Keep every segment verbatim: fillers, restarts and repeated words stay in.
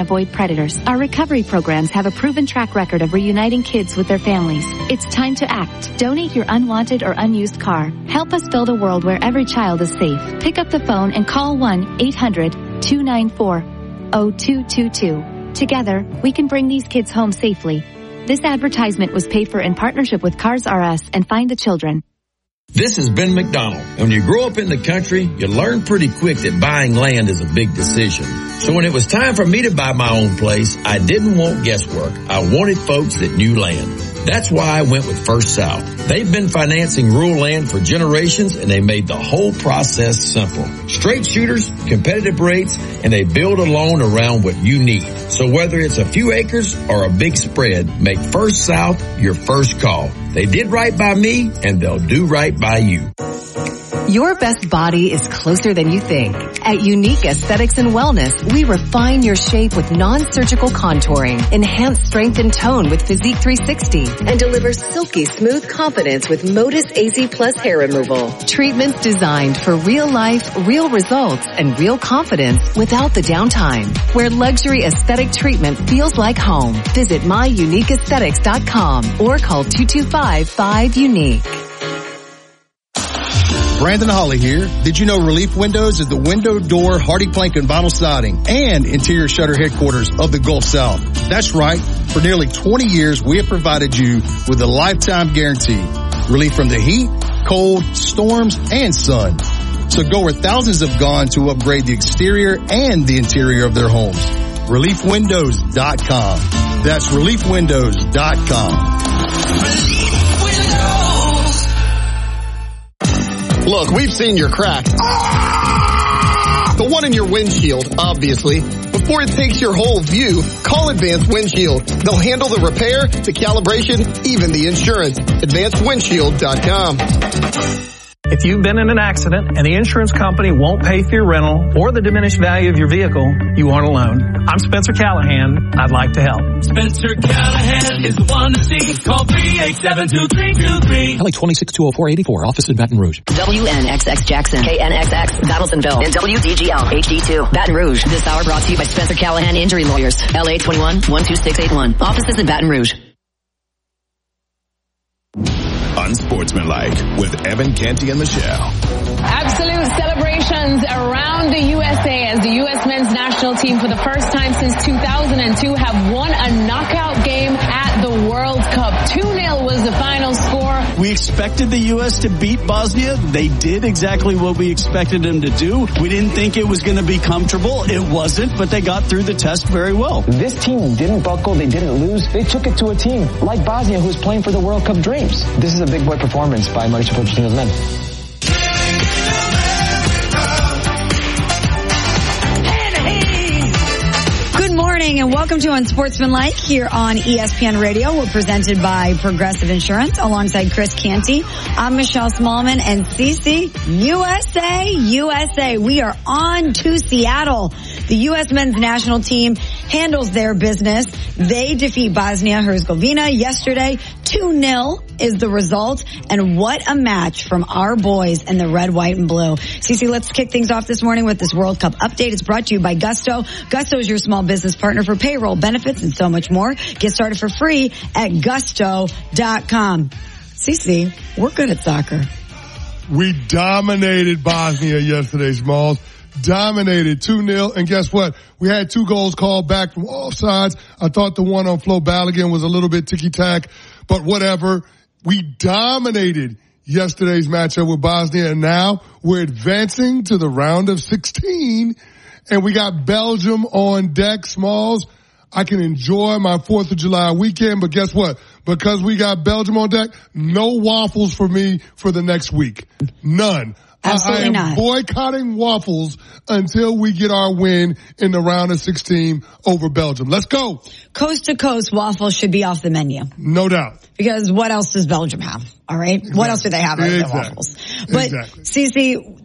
avoid predators. Our recovery programs have a proven track record of reuniting kids with their families. It's time to act. Donate your unwanted or unused car. Help us build a world where every child is safe. Pick up the phone and call one eight hundred two nine four zero two two two. Together, we can bring these kids home safely. This advertisement was paid for in partnership with Cars R Us and Find the Children. This is Ben McDonald. When you grow up in the country, you learn pretty quick that buying land is a big decision. So when it was time for me to buy my own place, I didn't want guesswork. I wanted folks that knew land. That's why I went with First South. They've been financing rural land for generations, and they made the whole process simple. Straight shooters, competitive rates, and they build a loan around what you need. So whether it's a few acres or a big spread, make First South your first call. They did right by me, and they'll do right by you. Your best body is closer than you think. At Unique Aesthetics and Wellness, we refine your shape with non-surgical contouring, enhance strength and tone with Physique three sixty, and deliver silky smooth confidence with Modus A Z Plus hair removal. Treatments designed for real life, real results, and real confidence without the downtime. Where luxury aesthetic treatment feels like home. Visit my unique aesthetics dot com or call two two five, five, unique. Brandon Holly here. Did you know Relief Windows is the window, door, hardy plank, and vinyl siding and interior shutter headquarters of the Gulf South? That's right. For nearly twenty years, we have provided you with a lifetime guarantee. Relief from the heat, cold, storms, and sun. So go where thousands have gone to upgrade the exterior and the interior of their homes. relief windows dot com. That's relief windows dot com. Look, we've seen your crack. Ah! The one in your windshield, obviously. Before it takes your whole view, call Advanced Windshield. They'll handle the repair, the calibration, even the insurance. advanced windshield dot com. If you've been in an accident and the insurance company won't pay for your rental or the diminished value of your vehicle, you aren't alone. I'm Spencer Callahan. I'd like to help. Spencer Callahan is the one to see. Call three eight seven, two three two three. L A twenty-six two oh four eighty-four. Office in Baton Rouge. W N X X Jackson, K N X X Donaldsonville, and W D G L H D two Baton Rouge. This hour brought to you by Spencer Callahan Injury Lawyers. L A twenty-one, one two six eight one. Offices in Baton Rouge. Unsportsmanlike with Evan Canty and Michelle. Absolute celebrations around the U S A as the U S men's national team for the first time since two thousand two have won a knockout game at the World Cup. two nil was the final score. We expected the U S to beat Bosnia. They did exactly what we expected them to do. We didn't think it was going to be comfortable. It wasn't, but they got through the test very well. This team didn't buckle. They didn't lose. They took it to a team like Bosnia who was playing for the World Cup dreams. This is a big boy performance by Mauricio Pochettino's men. Good morning and welcome to Unsportsmanlike here on E S P N Radio. We're presented by Progressive Insurance alongside Chris Canty. I'm Michelle Smallman and Cece. U S A, U S A. We are on to Seattle. The U S men's national team handles their business. They defeat Bosnia-Herzegovina yesterday. two nil is the result. And what a match from our boys in the red, white, and blue. Cece, let's kick things off this morning with this World Cup update. It's brought to you by Gusto. Gusto is your small business partner for payroll, benefits, and so much more. Get started for free at gusto dot com. Cece, we're good at soccer. We dominated Bosnia yesterday, Smalls. Dominated two nil, and guess what? We had two goals called back from offsides. I thought the one on Flo Balogun was a little bit ticky-tack, but whatever. We dominated yesterday's matchup with Bosnia, and now we're advancing to the round of sixteen, and we got Belgium on deck, Smalls. I can enjoy my fourth of July weekend, but guess what? Because we got Belgium on deck, no waffles for me for the next week. None. Absolutely I am not. boycotting waffles until we get our win in the round of sixteen over Belgium. Let's go. Coast to coast waffles should be off the menu. No doubt. Because what else does Belgium have? All right. Exactly. What else do they have other than exactly. waffles? But exactly. Cece,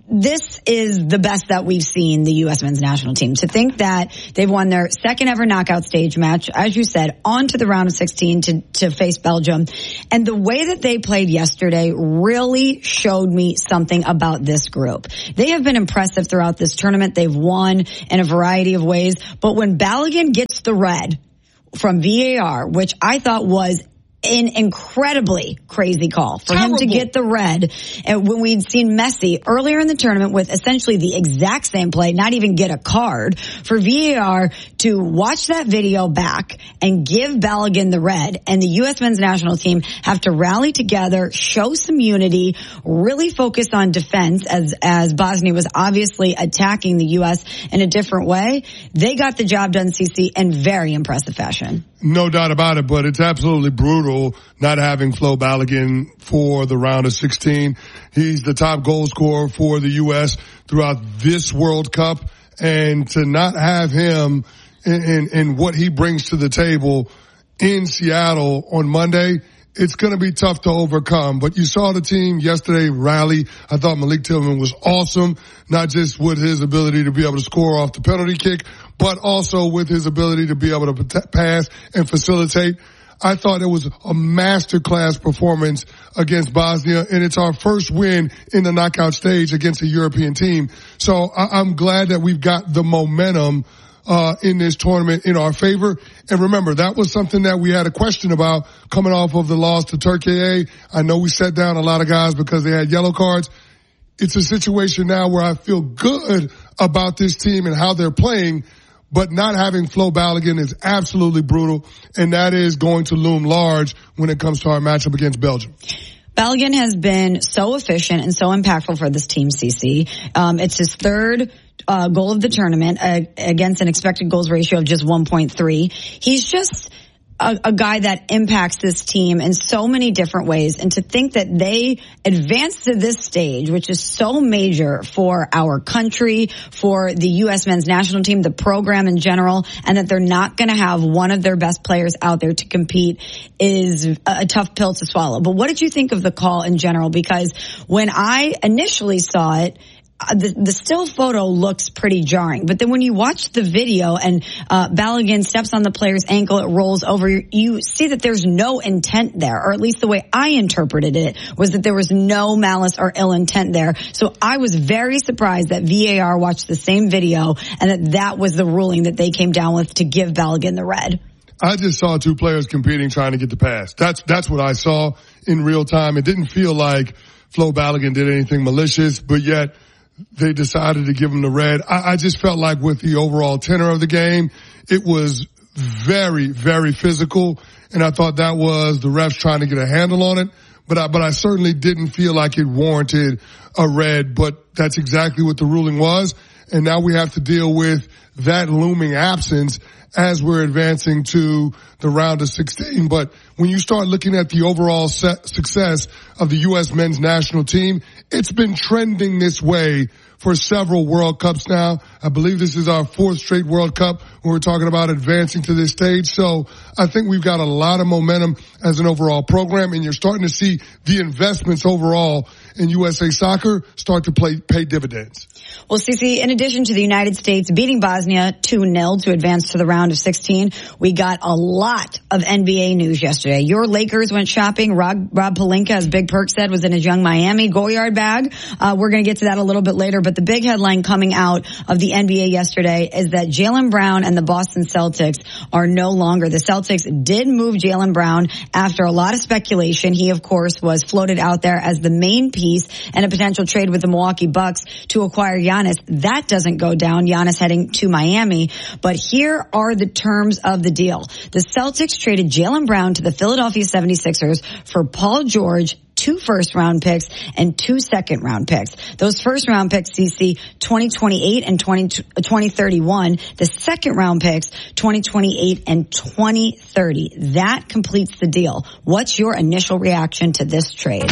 this is the best that we've seen the U S men's national team. To think that they've won their second ever knockout stage match, as you said, on to the round of sixteen to, to face Belgium. And the way that they played yesterday really showed me something about this group. They have been impressive throughout this tournament. They've won in a variety of ways. But when Balogun gets the red from V A R, which I thought was an incredibly crazy call for Terrible. him to get the red. And when we'd seen Messi earlier in the tournament with essentially the exact same play, not even get a card, for V A R to watch that video back and give Balogun the red, and the U S men's national team have to rally together, show some unity, really focus on defense as, as Bosnia was obviously attacking the U S in a different way. They got the job done, C C, in very impressive fashion. No doubt about it, but it's absolutely brutal not having Flo Balogun for the round of sixteen. He's the top goal scorer for the U S throughout this World Cup, and to not have him in, in, in what he brings to the table in Seattle on Monday, it's going to be tough to overcome. But you saw the team yesterday rally. I thought Malik Tillman was awesome, not just with his ability to be able to score off the penalty kick, but also with his ability to be able to pass and facilitate. I thought it was a masterclass performance against Bosnia, and it's our first win in the knockout stage against a European team. So I- I'm glad that we've got the momentum uh in this tournament in our favor. And remember, that was something that we had a question about coming off of the loss to Turkey. I know we set down a lot of guys because they had yellow cards. It's a situation now where I feel good about this team and how they're playing, but not having Flo Balogun is absolutely brutal, and that is going to loom large when it comes to our matchup against Belgium. Balogun has been so efficient and so impactful for this team, C C. Um, it's his third uh, goal of the tournament uh, against an expected goals ratio of just one point three. He's just a, a guy that impacts this team in so many different ways. And to think that they advanced to this stage, which is so major for our country, for the U S men's national team, the program in general, and that they're not going to have one of their best players out there to compete is a, a tough pill to swallow. But what did you think of the call in general? Because when I initially saw it, Uh, the, the still photo looks pretty jarring, but then when you watch the video and uh Balogun steps on the player's ankle, it rolls over, you see that there's no intent there, or at least the way I interpreted it was that there was no malice or ill intent there. So I was very surprised that V A R watched the same video and that that was the ruling that they came down with to give Balogun the red. I just saw two players competing trying to get the pass. That's that's what I saw in real time. It didn't feel like Flo Balogun did anything malicious, but yet they decided to give him the red. I, I just felt like with the overall tenor of the game, it was very, very physical, and I thought that was the refs trying to get a handle on it. But I, but I certainly didn't feel like it warranted a red, but that's exactly what the ruling was. And now we have to deal with that looming absence as we're advancing to the round of sixteen. But when you start looking at the overall set success of the U S men's national team, it's been trending this way for several World Cups now. I believe this is our fourth straight World Cup when we're talking about advancing to this stage. So I think we've got a lot of momentum as an overall program, and you're starting to see the investments overall in U S A Soccer start to play, pay dividends. Well, Cece, in addition to the United States beating Bosnia two nil to advance to the round of sixteen, we got a lot of N B A news yesterday. Your Lakers went shopping. Rob, Rob Pelinka, as Big Perk said, was in his Young Miami Goyard bag. Uh, we're going to get to that a little bit later, but the big headline coming out of the N B A yesterday is that Jaylen Brown and the Boston Celtics are no longer. The Celtics did move Jaylen Brown after a lot of speculation. He, of course, was floated out there as the main piece in a potential trade with the Milwaukee Bucks to acquire Giannis. That doesn't go down. Giannis heading to Miami. But here are the terms of the deal. The Celtics traded Jaylen Brown to the Philadelphia seventy-sixers for Paul George, two first round picks and two second round picks. Those first round picks, C C, twenty twenty-eight and twenty thirty-one. The second round picks, twenty twenty-eight and twenty thirty. That completes the deal. What's your initial reaction to this trade?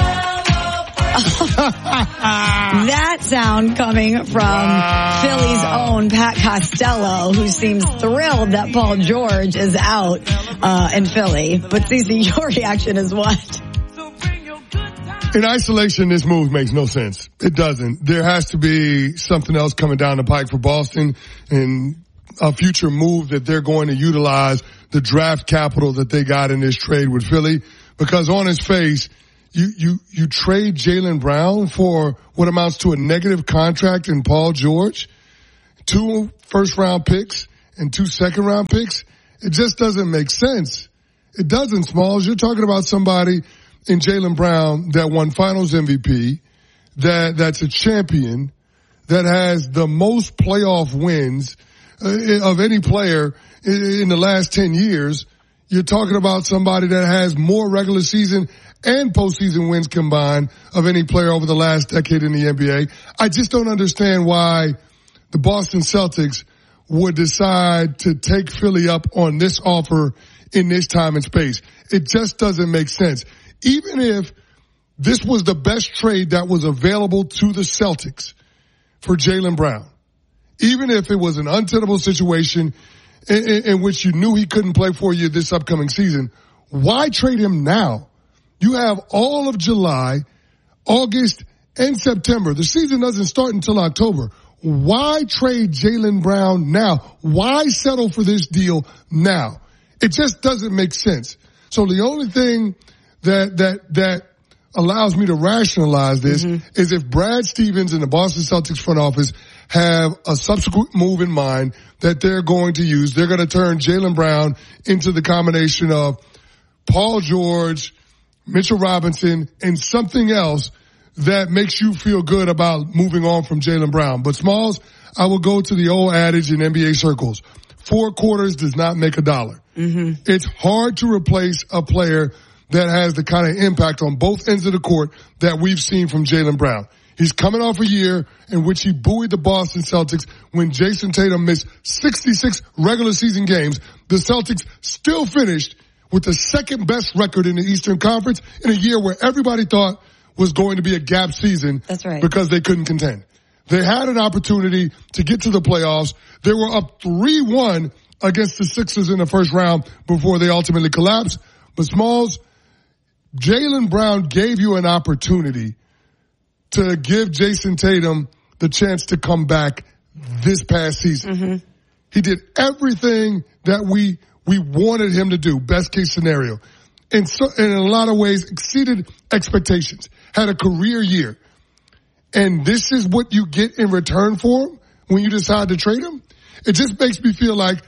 That sound coming from wow. Philly's own Pat Costello, who seems thrilled that Paul George is out uh, in Philly. But Cece, your reaction is what? In isolation, this move makes no sense. It doesn't. There has to be something else coming down the pike for Boston and a future move that they're going to utilize the draft capital that they got in this trade with Philly. Because on its face, you, you, you trade Jaylen Brown for what amounts to a negative contract in Paul George, two first round picks and two second round picks. It just doesn't make sense. It doesn't, Smalls. You're talking about somebody in Jaylen Brown that won Finals M V P, that that's a champion, that has the most playoff wins uh, of any player in, in the last ten years. You're talking about somebody that has more regular season and postseason wins combined of any player over the last decade in the N B A. I just don't understand why the Boston Celtics would decide to take Philly up on this offer in this time and space. It just doesn't make sense. Even if this was the best trade that was available to the Celtics for Jaylen Brown, even if it was an untenable situation in, in, in which you knew he couldn't play for you this upcoming season, why trade him now? You have all of July, August, and September. The season doesn't start until October. Why trade Jaylen Brown now? Why settle for this deal now? It just doesn't make sense. So the only thing that that that allows me to rationalize this mm-hmm. is if Brad Stevens and the Boston Celtics front office have a subsequent move in mind that they're going to use. They're going to turn Jaylen Brown into the combination of Paul George, Mitchell Robinson, and something else that makes you feel good about moving on from Jaylen Brown. But Smalls, I will go to the old adage in N B A circles. Four quarters does not make a dollar. Mm-hmm. It's hard to replace a player that has the kind of impact on both ends of the court that we've seen from Jaylen Brown. He's coming off a year in which he buoyed the Boston Celtics when Jason Tatum missed sixty-six regular season games. The Celtics still finished with the second best record in the Eastern Conference in a year where everybody thought was going to be a gap season. That's right. Because they couldn't contend. They had an opportunity to get to the playoffs. They were up three one against the Sixers in the first round before they ultimately collapsed. But Smalls, Jaylen Brown gave you an opportunity to give Jason Tatum the chance to come back this past season. Mm-hmm. He did everything that we we wanted him to do, best case scenario. And so, and in a lot of ways exceeded expectations, had a career year. And this is what you get in return for him when you decide to trade him? It just makes me feel like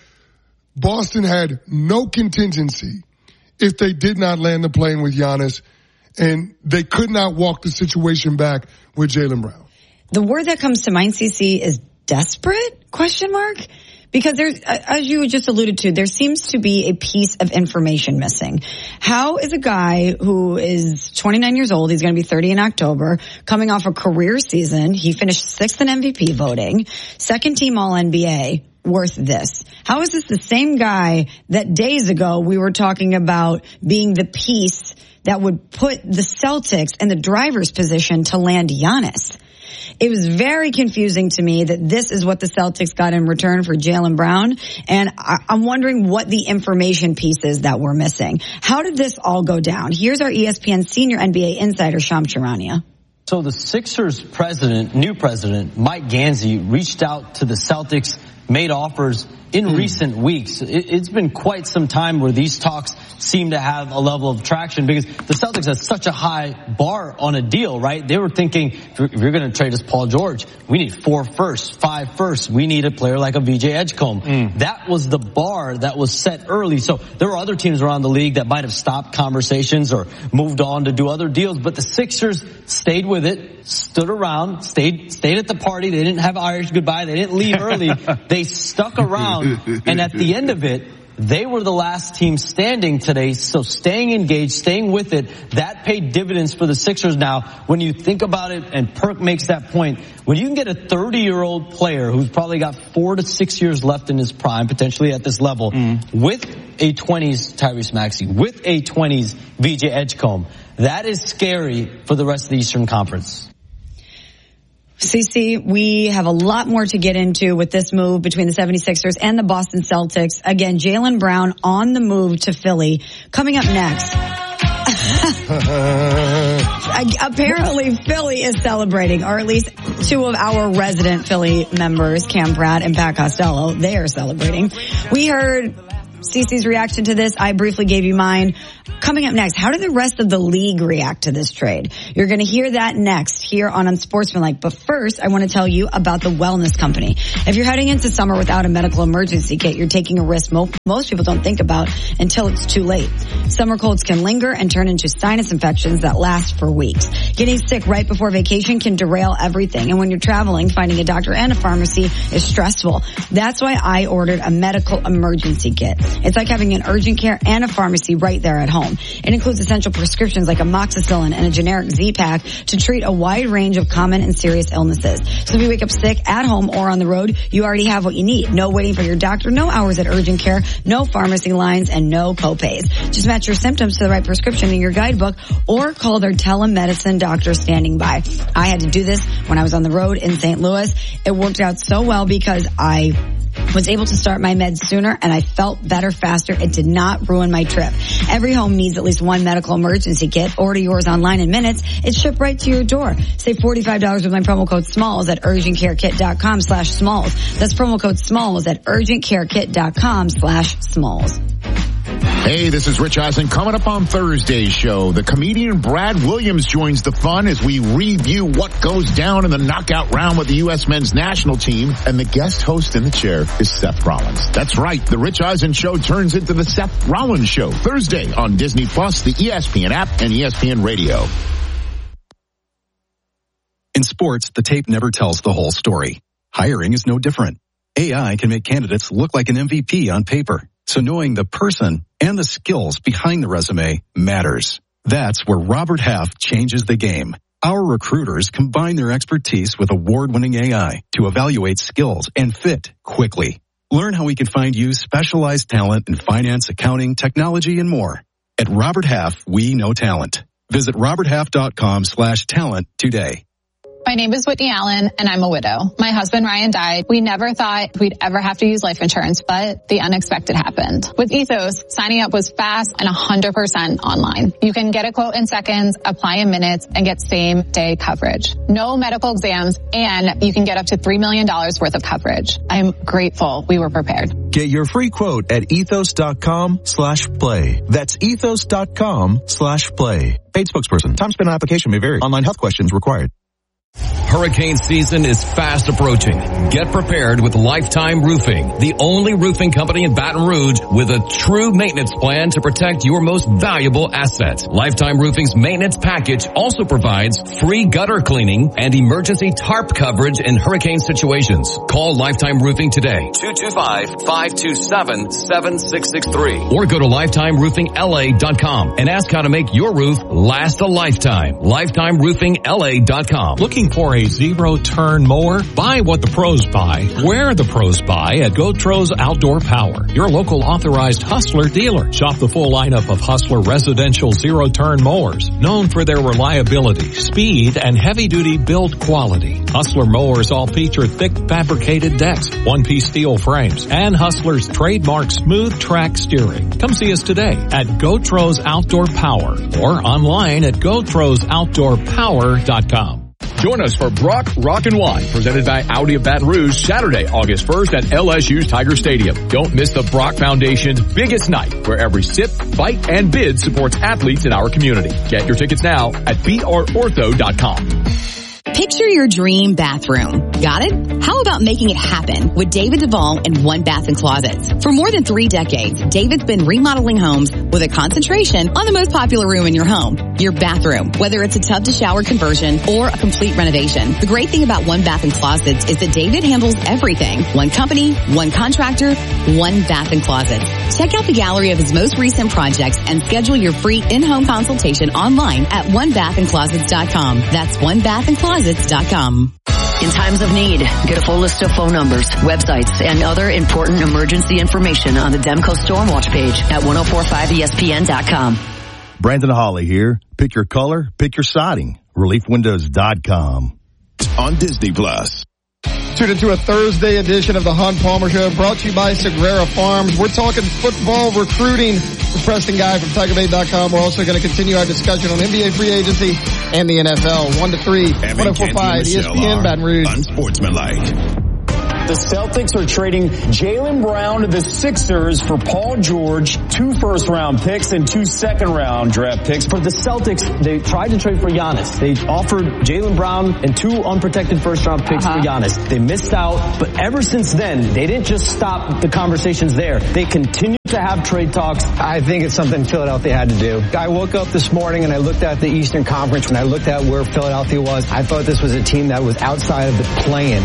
Boston had no contingency if they did not land the plane with Giannis, and they could not walk the situation back with Jaylen Brown. The word that comes to mind, C C, is desperate, question mark? Because there's, as you just alluded to, there seems to be a piece of information missing. How is a guy who is twenty-nine years old, he's going to be thirty in October, coming off a career season, he finished sixth in M V P voting, second team All N B A, worth this? How is this the same guy that days ago we were talking about being the piece that would put the Celtics in the driver's position to land Giannis? It was very confusing to me that this is what the Celtics got in return for Jaylen Brown, and I- I'm wondering what the information piece is that we're missing. How did this all go down? Here's our E S P N senior N B A insider, Shams Charania. So the Sixers president, new president, Mike Gansey, reached out to the Celtics, made offers in mm. recent weeks. It, it's been quite some time where these talks seem to have a level of traction because the Celtics have such a high bar on a deal, right? They were thinking, if you're, you're going to trade us Paul George, we need four firsts, five firsts. We need a player like a V J Edgecombe. Mm. That was the bar that was set early. So there were other teams around the league that might have stopped conversations or moved on to do other deals, but the Sixers stayed with it, stood around, stayed, stayed at the party. They didn't have Irish goodbye. They didn't leave early. They stuck around. And at the end of it, they were the last team standing today, so staying engaged, staying with it, that paid dividends for the Sixers now. When you think about it, and Perk makes that point, when you can get a thirty-year-old player who's probably got four to six years left in his prime, potentially at this level, mm. with a twenties Tyrese Maxey, with a twenties V J Edgecombe, that is scary for the rest of the Eastern Conference. C C, we have a lot more to get into with this move between the seventy-sixers and the Boston Celtics. Again, Jaylen Brown on the move to Philly. Coming up next, Apparently, Philly is celebrating, or at least two of our resident Philly members, Cam Pratt and Pat Costello, they are celebrating. We heard Cece's reaction to this. I briefly gave you mine. Coming up next, how did the rest of the league react to this trade? You're going to hear that next here on Unsportsmanlike. But first, I want to tell you about the Wellness Company. If you're heading into summer without a medical emergency kit, you're taking a risk mo- most people don't think about until it's too late. Summer colds can linger and turn into sinus infections that last for weeks. Getting sick right before vacation can derail everything. And when you're traveling, finding a doctor and a pharmacy is stressful. That's why I ordered a medical emergency kit. It's like having an urgent care and a pharmacy right there at home. It includes essential prescriptions like amoxicillin and a generic Z-Pack to treat a wide range of common and serious illnesses. So if you wake up sick at home or on the road, you already have what you need. No waiting for your doctor, no hours at urgent care, no pharmacy lines, and no copays. Just match your symptoms to the right prescription in your guidebook or call their telemedicine doctor standing by. I had to do this when I was on the road in Saint Louis. It worked out so well because I was able to start my meds sooner and I felt better faster. It did not ruin my trip. Every home needs at least one medical emergency kit. Order yours online in minutes. It's shipped right to your door. Save forty-five dollars with my promo code SMALLS at urgentcarekit.com slash SMALLS. That's promo code SMALLS at urgentcarekit.com slash SMALLS. Hey, this is Rich Eisen. Coming up on Thursday's show, the comedian Brad Williams joins the fun as we review what goes down in the knockout round with the U S men's national team. And the guest host in the chair is Seth Rollins. That's right. The Rich Eisen Show turns into the Seth Rollins Show Thursday on Disney Plus, the E S P N app, and E S P N Radio. In sports, the tape never tells the whole story. Hiring is no different. A I can make candidates look like an M V P on paper. So knowing the person and the skills behind the resume matters. That's where Robert Half changes the game. Our recruiters combine their expertise with award-winning A I to evaluate skills and fit quickly. Learn how we can find you specialized talent in finance, accounting, technology, and more. At Robert Half, we know talent. Visit roberthalf.com slash talent today. My name is Whitney Allen, and I'm a widow. My husband, Ryan, died. We never thought we'd ever have to use life insurance, but the unexpected happened. With Ethos, signing up was fast and one hundred percent online. You can get a quote in seconds, apply in minutes, and get same-day coverage. No medical exams, and you can get up to three million dollars worth of coverage. I'm grateful we were prepared. Get your free quote at ethos.com slash play. That's ethos.com slash play. Paid spokesperson. Time spent on application may vary. Online health questions required. Hurricane season is fast approaching. Get prepared with Lifetime Roofing, the only roofing company in Baton Rouge with a true maintenance plan to protect your most valuable asset. Lifetime Roofing's maintenance package also provides free gutter cleaning and emergency tarp coverage in hurricane situations. Call Lifetime Roofing today, two two five, five two seven, seven six six three, or go to lifetime roofing L A dot com and ask how to make your roof last a lifetime. lifetime roofing L A dot com. Looking for a zero-turn mower? Buy what the pros buy, where the pros buy at Gotros Outdoor Power, your local authorized Hustler dealer. Shop the full lineup of Hustler residential zero-turn mowers, known for their reliability, speed, and heavy-duty build quality. Hustler mowers all feature thick fabricated decks, one-piece steel frames, and Hustler's trademark smooth track steering. Come see us today at Gotros Outdoor Power or online at gotros outdoor power dot com. Join us for Brock Rock and Wine, presented by Audi of Baton Rouge, Saturday, August first at L S U's Tiger Stadium. Don't miss the Brock Foundation's biggest night, where every sip, bite, and bid supports athletes in our community. Get your tickets now at b r ortho dot com. Picture your dream bathroom. Got it? How about making it happen with David Duvall and One Bath and Closets? For more than three decades, David's been remodeling homes with a concentration on the most popular room in your home, your bathroom, whether it's a tub to shower conversion or a complete renovation. The great thing about One Bath and Closets is that David handles everything. One company, one contractor, One Bath and Closets. Check out the gallery of his most recent projects and schedule your free in-home consultation online at one bath and closets dot com. That's one bath and closets dot com. In times of need, get a full list of phone numbers, websites, and other important emergency information on the Demco Stormwatch page at ten forty-five E S P N dot com. Brandon Hawley here. Pick your color, pick your siding. relief windows dot com. On Disney Plus. Tuned into a Thursday edition of the Hunt Palmer Show, brought to you by Sagrera Farms. We're talking football recruiting with Preston Guy from Tiger Bait dot com. We're also going to continue our discussion on N B A free agency and the N F L. One to three, one oh four point five, E S P N Baton Rouge. Unsportsmanlike. The Celtics are trading Jaylen Brown to the Sixers for Paul George, two first-round picks and two second-round draft picks. For the Celtics, they tried to trade for Giannis. They offered Jaylen Brown and two unprotected first-round picks uh-huh. for Giannis. They missed out, but ever since then, they didn't just stop the conversations there. They continued to have trade talks. I think it's something Philadelphia had to do. I woke up this morning and I looked at the Eastern Conference and I looked at where Philadelphia was. I thought this was a team that was outside of the play-in.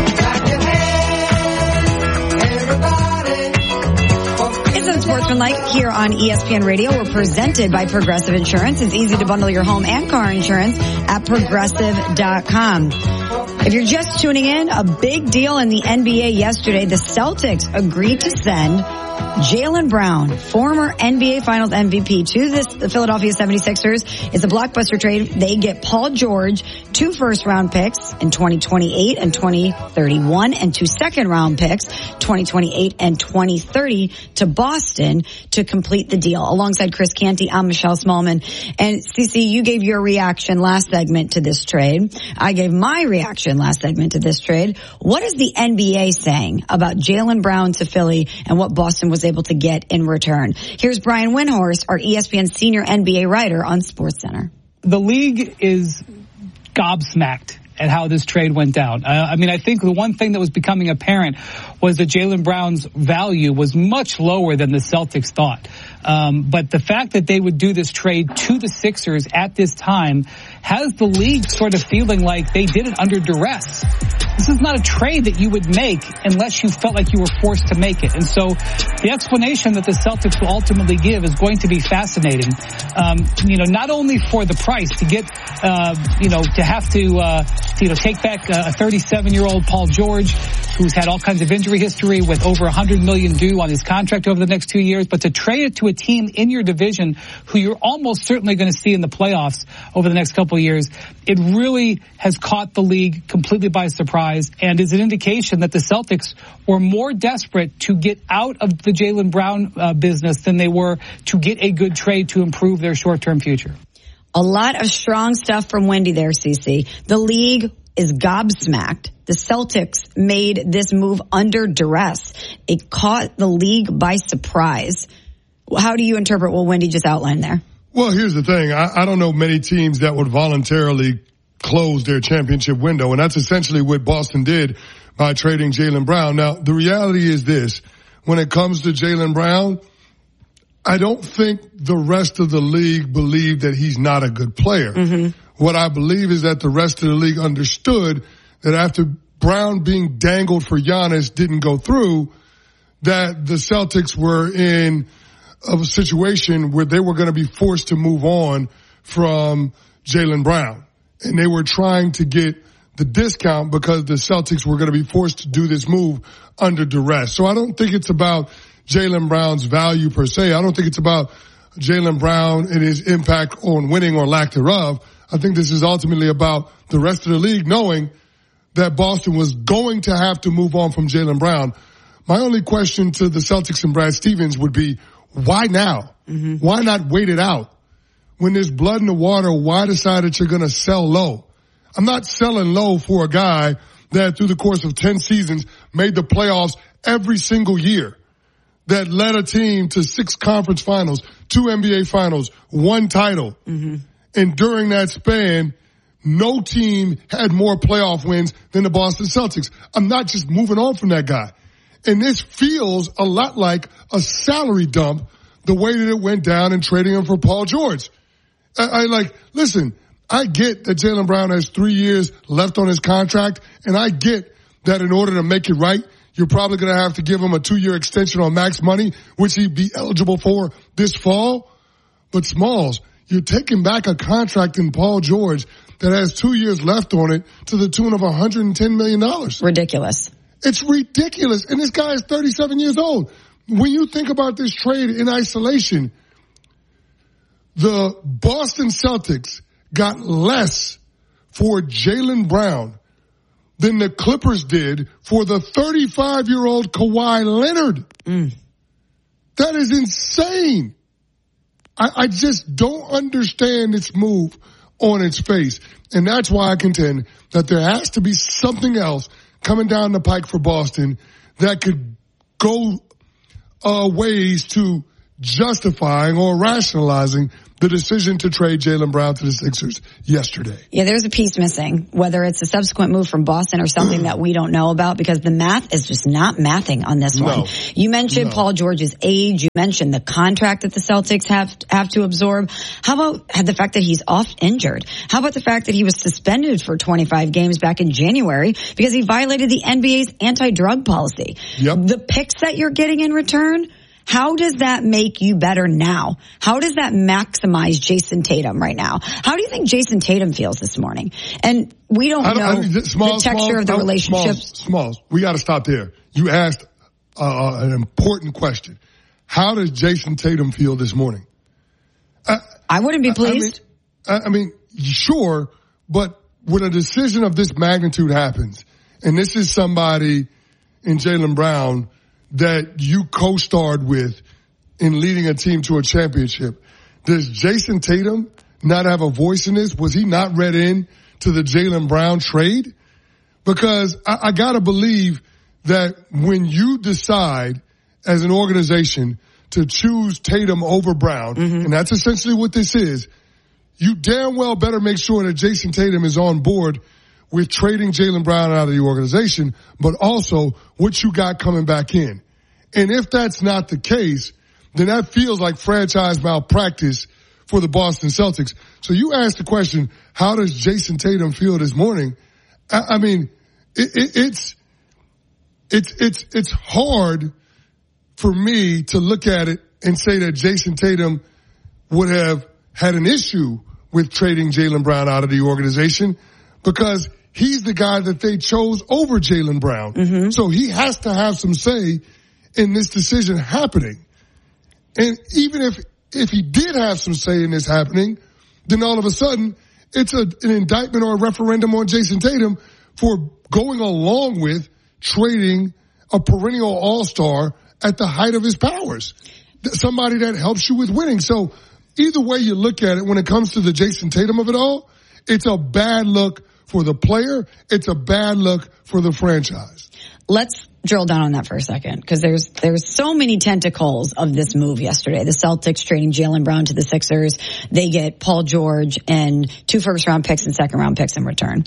Sportsmanlike here on E S P N Radio. We're presented by Progressive Insurance. It's easy to bundle your home and car insurance at progressive dot com. If you're just tuning in, a big deal in the N B A yesterday. The Celtics agreed to send Jaylen Brown, former N B A Finals M V P, to this, the Philadelphia seventy-sixers. It's a blockbuster trade. They get Paul George, two first-round picks in twenty twenty-eight and twenty thirty-one, and two second-round picks, twenty twenty-eight and twenty thirty, to Boston to complete the deal. Alongside Chris Canty, I'm Michelle Smallman. And Cece, you gave your reaction last segment to this trade. I gave my reaction last segment to this trade. What is the N B A saying about Jaylen Brown to Philly and what Boston was able to get in return? Here's Brian Windhorst, our E S P N senior N B A writer on SportsCenter. The league is gobsmacked at how this trade went down. Uh, I mean, I think the one thing that was becoming apparent was that Jaylen Brown's value was much lower than the Celtics thought. Um, but the fact that they would do this trade to the Sixers at this time has the league sort of feeling like they did it under duress. This is not a trade that you would make unless you felt like you were forced to make it. And so the explanation that the Celtics will ultimately give is going to be fascinating. Um, you know, not only for the price to get, uh, you know, to have to, uh, to, you know, take back a thirty-seven-year-old Paul George, who's had all kinds of injury history with over one hundred million dollars due on his contract over the next two years, but to trade it to a team in your division who you're almost certainly going to see in the playoffs over the next couple of years, it really has caught the league completely by surprise and is an indication that the Celtics were more desperate to get out of the Jaylen Brown uh, business than they were to get a good trade to improve their short-term future. A lot of strong stuff from Wendy there, Cece. The league is gobsmacked. The Celtics made this move under duress. It caught the league by surprise. How do you interpret what Wendy just outlined there? Well, here's the thing. I, I don't know many teams that would voluntarily close their championship window, and that's essentially what Boston did by trading Jaylen Brown. Now, the reality is this. When it comes to Jaylen Brown, I don't think the rest of the league believed that he's not a good player. Mm-hmm. What I believe is that the rest of the league understood that after Brown being dangled for Giannis didn't go through, that the Celtics were in a situation where they were going to be forced to move on from Jaylen Brown. And they were trying to get the discount because the Celtics were going to be forced to do this move under duress. So I don't think it's about Jaylen Brown's value per se. I don't think it's about Jaylen Brown and his impact on winning or lack thereof. I think this is ultimately about the rest of the league knowing that Boston was going to have to move on from Jaylen Brown. My only question to the Celtics and Brad Stevens would be, why now? Mm-hmm. Why not wait it out? When there's blood in the water, why decide that you're going to sell low? I'm not selling low for a guy that through the course of ten seasons made the playoffs every single year, that led a team to six conference finals, two N B A finals, one title. Mm-hmm. And during that span, no team had more playoff wins than the Boston Celtics. I'm not just moving on from that guy. And this feels a lot like a salary dump, the way that it went down in trading him for Paul George. I, I like, listen, I get that Jaylen Brown has three years left on his contract, and I get that in order to make it right, you're probably going to have to give him a two-year extension on max money, which he'd be eligible for this fall. But Smalls, you're taking back a contract in Paul George that has two years left on it to the tune of one hundred ten million dollars. Ridiculous. It's ridiculous. And this guy is thirty-seven years old. When you think about this trade in isolation, the Boston Celtics got less for Jaylen Brown than the Clippers did for the thirty-five-year-old Kawhi Leonard. Mm. That is insane. I, I just don't understand its move on its face. And that's why I contend that there has to be something else coming down the pike for Boston that could go uh, ways to justifying or rationalizing the decision to trade Jaylen Brown to the Sixers yesterday. Yeah, there's a piece missing, whether it's a subsequent move from Boston or something that we don't know about, because the math is just not mathing on this No. one. You mentioned No. Paul George's age. You mentioned the contract that the Celtics have have to absorb. How about the fact that he's off injured? How about the fact that he was suspended for twenty-five games back in January because he violated the N B A's anti-drug policy? Yep. The picks that you're getting in return, how does that make you better now? How does that maximize Jason Tatum right now? How do you think Jason Tatum feels this morning? And we don't, I don't know I, the Smalls, texture Smalls, of the no, relationships. Smalls, Smalls, we got to stop there. You asked uh, an important question. How does Jason Tatum feel this morning? Uh, I wouldn't be pleased. I mean, I, I mean, sure, but when a decision of this magnitude happens, and this is somebody in Jaylen Brown that you co-starred with in leading a team to a championship, does Jason Tatum not have a voice in this? Was he not read in to the Jaylen Brown trade? Because I, I gotta believe that when you decide as an organization to choose Tatum over Brown, mm-hmm. and that's essentially what this is, you damn well better make sure that Jason Tatum is on board with trading Jaylen Brown out of the organization, but also what you got coming back in. And if that's not the case, then that feels like franchise malpractice for the Boston Celtics. So you asked the question, how does Jason Tatum feel this morning? I, I mean, it, it, it's, it's, it's, it's hard for me to look at it and say that Jason Tatum would have had an issue with trading Jaylen Brown out of the organization, because he's the guy that they chose over Jaylen Brown. Mm-hmm. So he has to have some say in this decision happening. And even if, if he did have some say in this happening, then all of a sudden it's a, an indictment or a referendum on Jason Tatum for going along with trading a perennial all-star at the height of his powers. Somebody that helps you with winning. So either way you look at it, when it comes to the Jason Tatum of it all, it's a bad look for the player. It's a bad look for the franchise. Let's drill down on that for a second, because there's there's so many tentacles of this move yesterday. The Celtics trading Jaylen Brown to the Sixers. They get Paul George and two first-round picks and second-round picks in return.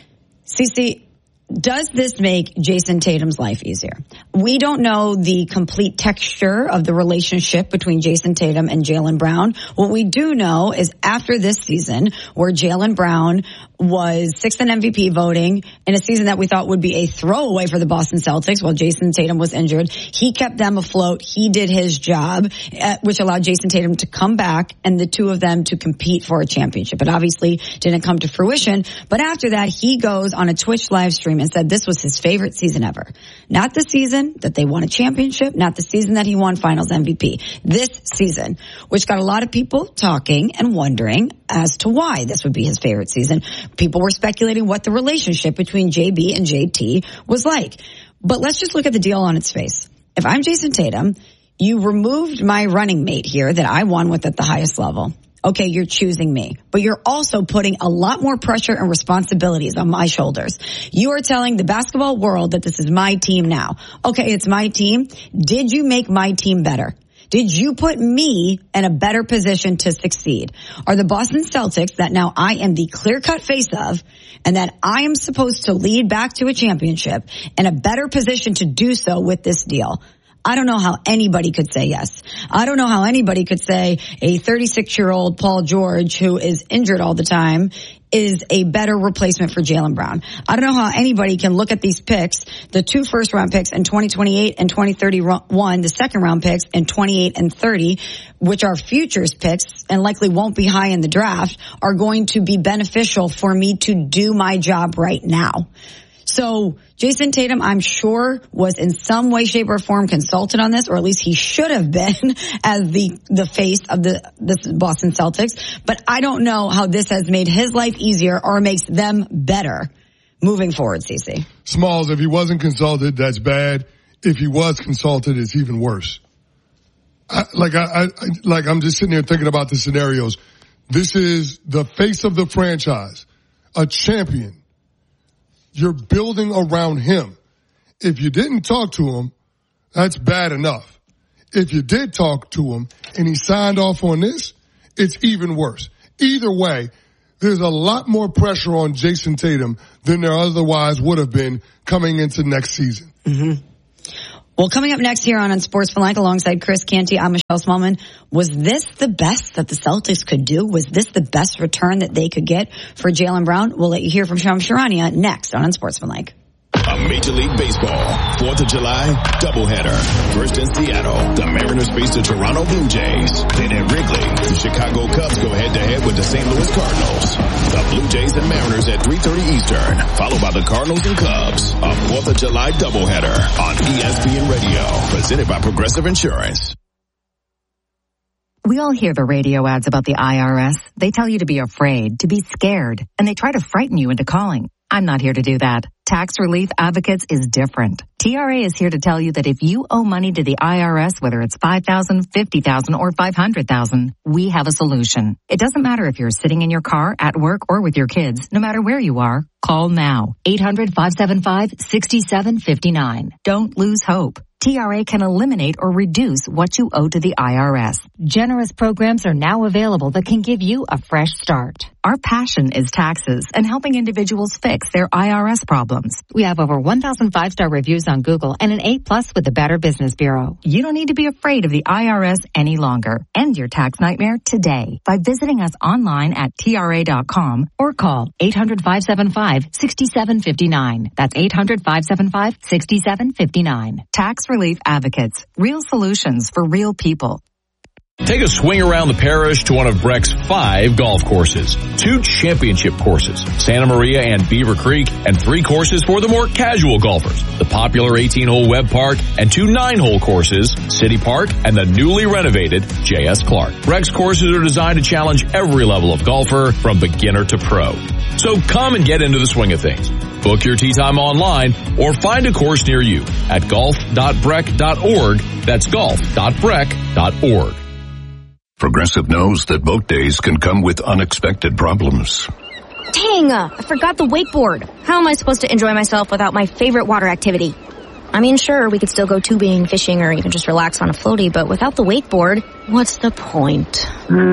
Cece, does this make Jason Tatum's life easier? We don't know the complete texture of the relationship between Jason Tatum and Jaylen Brown. What we do know is after this season, where Jaylen Brown was sixth in M V P voting in a season that we thought would be a throwaway for the Boston Celtics while Jason Tatum was injured, he kept them afloat. He did his job, uh, which allowed Jason Tatum to come back and the two of them to compete for a championship. It obviously didn't come to fruition. But after that, he goes on a Twitch live stream and said this was his favorite season ever. Not the season that they won a championship, not the season that he won Finals M V P. This season, which got a lot of people talking and wondering as to why this would be his favorite season. People were speculating what the relationship between J B and J T was like. But let's just look at the deal on its face. If I'm Jason Tatum, you removed my running mate here that I won with at the highest level. Okay, you're choosing me, but you're also putting a lot more pressure and responsibilities on my shoulders. You are telling the basketball world that this is my team now. Okay, it's my team. Did you make my team better? Did you put me in a better position to succeed? Are the Boston Celtics, that now I am the clear-cut face of, and that I am supposed to lead back to a championship, in a better position to do so with this deal? I don't know how anybody could say yes. I don't know how anybody could say a thirty-six-year-old Paul George who is injured all the time is a better replacement for Jaylen Brown. I don't know how anybody can look at these picks, the two first-round picks in twenty twenty-eight and twenty thirty-one, the second-round picks in twenty-eight and thirty, which are futures picks and likely won't be high in the draft, are going to be beneficial for me to do my job right now. So Jason Tatum, I'm sure, was in some way, shape, or form consulted on this, or at least he should have been as the the face of the, the Boston Celtics. But I don't know how this has made his life easier or makes them better moving forward, Cece? Smalls, if he wasn't consulted, that's bad. If he was consulted, it's even worse. I, like I, I, like I'm just sitting here thinking about the scenarios. This is the face of the franchise, a champion. You're building around him. If you didn't talk to him, that's bad enough. If you did talk to him and he signed off on this, it's even worse. Either way, there's a lot more pressure on Jason Tatum than there otherwise would have been coming into next season. Mm-hmm. Well, coming up next here on Unsportsmanlike alongside Chris Canty, I'm Michelle Smallman. Was this the best that the Celtics could do? Was this the best return that they could get for Jaylen Brown? We'll let you hear from Shams Charania next on Unsportsmanlike. A Major League Baseball fourth of July doubleheader. First in Seattle, the Mariners face the Toronto Blue Jays. Then at Wrigley, the Chicago Cubs go head-to-head with the Saint Louis Cardinals. The Blue Jays and Mariners at three thirty Eastern, followed by the Cardinals and Cubs. A fourth of July doubleheader on E S P N Radio, presented by Progressive Insurance. We all hear the radio ads about the I R S. They tell you to be afraid, to be scared, and they try to frighten you into calling. I'm not here to do that. Tax Relief Advocates is different. T R A is here to tell you that if you owe money to the I R S, whether it's five thousand dollars, fifty thousand dollars, or five hundred thousand dollars, we have a solution. It doesn't matter if you're sitting in your car, at work, or with your kids. No matter where you are, call now. eight hundred, five seven five, six seven five nine. Don't lose hope. T R A can eliminate or reduce what you owe to the I R S. Generous programs are now available that can give you a fresh start. Our passion is taxes and helping individuals fix their I R S problems. We have over one thousand five-star reviews on Google and an A plus with the Better Business Bureau. You don't need to be afraid of the I R S any longer. End your tax nightmare today by visiting us online at T R A dot com or call eight hundred, five seven five, six seven five nine. That's eight hundred, five seven five, six seven five nine. Tax Relief Advocates. Real solutions for real people. Take a swing around the parish to one of Breck's five golf courses. Two championship courses, Santa Maria and Beaver Creek, and three courses for the more casual golfers. The popular eighteen-hole Webb Park and two nine-hole courses, City Park and the newly renovated J S Clark. Breck's courses are designed to challenge every level of golfer from beginner to pro. So come and get into the swing of things. Book your tee time online or find a course near you at golf dot breck dot org. That's golf dot breck dot org. Progressive knows that boat days can come with unexpected problems. Dang, uh, I forgot the wakeboard. How am I supposed to enjoy myself without my favorite water activity? I mean, sure, we could still go tubing, fishing, or even just relax on a floaty, but without the wakeboard, what's the point?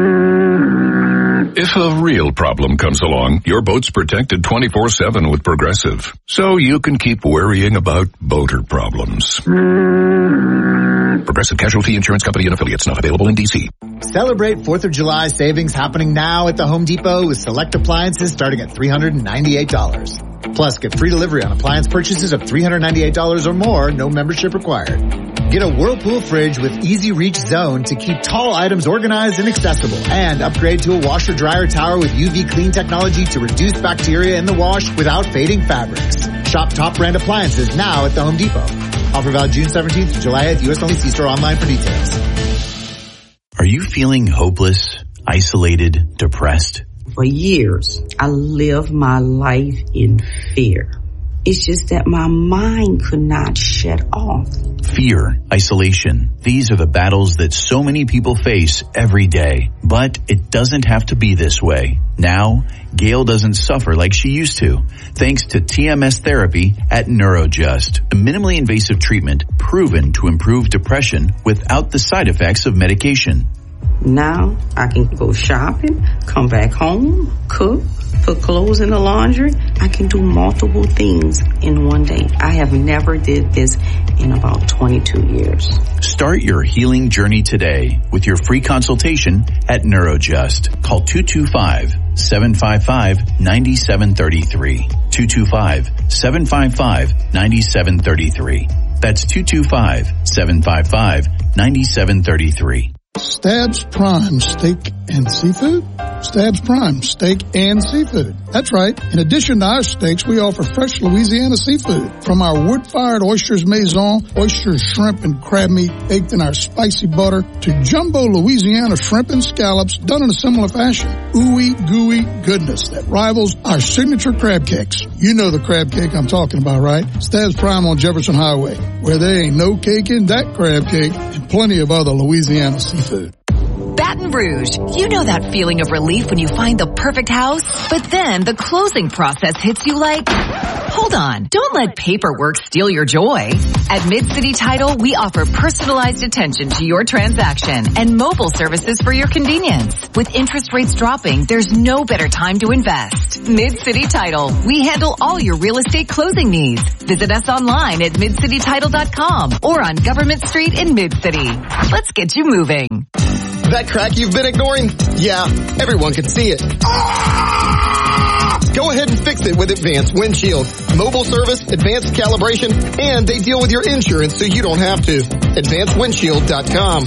If a real problem comes along, your boat's protected twenty-four seven with Progressive, so you can keep worrying about boater problems. Progressive Casualty Insurance Company and Affiliates, not available in D C. Celebrate fourth of July savings happening now at the Home Depot with select appliances starting at three hundred ninety-eight dollars. Plus, get free delivery on appliance purchases of three hundred ninety-eight dollars or more, no membership required. Get a Whirlpool fridge with Easy Reach Zone to keep tall items organized and accessible. And upgrade to a washer dryer tower with U V clean technology to reduce bacteria in the wash without fading fabrics. Shop top brand appliances now at the Home Depot. Offer valid June seventeenth to July eighth, U S only. See store online for details. Are you feeling hopeless, isolated, depressed? For years, I lived my life in fear. It's just that my mind could not shut off. Fear, isolation. These are the battles that so many people face every day. But it doesn't have to be this way. Now, Gail doesn't suffer like she used to, thanks to T M S therapy at NeuroJust, a minimally invasive treatment proven to improve depression without the side effects of medication. Now I can go shopping, come back home, cook, put clothes in the laundry. I can do multiple things in one day. I have never did this in about twenty-two years. Start your healing journey today with your free consultation at NeuroJust. Call two two five, seven five five, nine seven three three. two two five, seven five five, nine seven three three. That's two two five, seven five five, nine seven three three. Stabs Prime Steak and Seafood? Stabs Prime, steak and seafood. That's right. In addition to our steaks, we offer fresh Louisiana seafood. From our wood-fired oysters maison, oysters, shrimp, and crab meat baked in our spicy butter, to jumbo Louisiana shrimp and scallops done in a similar fashion. Ooey gooey goodness that rivals our signature crab cakes. You know the crab cake I'm talking about, right? Stabs Prime on Jefferson Highway, where there ain't no cake in that crab cake, and plenty of other Louisiana seafood. Baton Rouge, you know that feeling of relief when you find the perfect house, but then the closing process hits you like, hold on, don't let paperwork steal your joy. At Mid-City Title, we offer personalized attention to your transaction and mobile services for your convenience. With interest rates dropping, there's no better time to invest. Mid-City Title, we handle all your real estate closing needs. Visit us online at mid city title dot com or on Government Street in Mid-City. Let's get you moving. That crack you've been ignoring? Yeah, everyone can see it. Ah! Go ahead and fix it with Advanced Windshield. Mobile service, advanced calibration, and they deal with your insurance so you don't have to. advanced windshield dot com.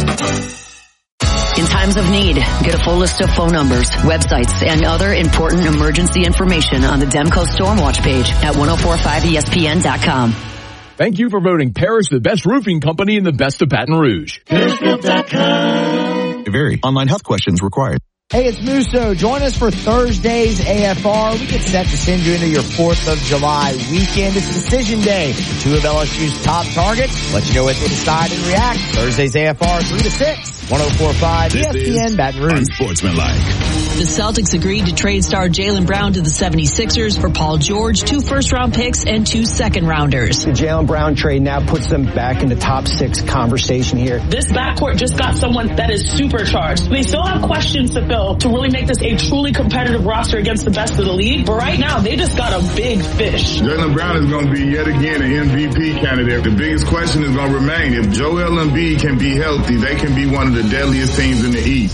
In times of need, get a full list of phone numbers, websites, and other important emergency information on the Demco Stormwatch page at ten forty-five E S P N dot com. Thank you for voting Parrish the best roofing company in the best of Baton Rouge. Clearfield dot com. Vary. Online health questions required. Hey, it's Musso. Join us for Thursday's A F R. We get set to send you into your fourth of July weekend. It's decision day. Two of L S U's top targets. Let you know what they decide and react. Thursday's A F R, three to six. ten forty-five E S P N Baton Rouge. Unsportsmanlike. The Celtics agreed to trade star Jaylen Brown to the seventy-sixers for Paul George, two first-round picks, and two second-rounders. The Jaylen Brown trade now puts them back in the top six conversation here. This backcourt just got someone that is supercharged. They still have questions to fill to really make this a truly competitive roster against the best of the league. But right now, they just got a big fish. Jaylen Brown is going to be yet again an M V P candidate. The biggest question is going to remain, if Joel Embiid can be healthy, they can be one of the deadliest teams in the East.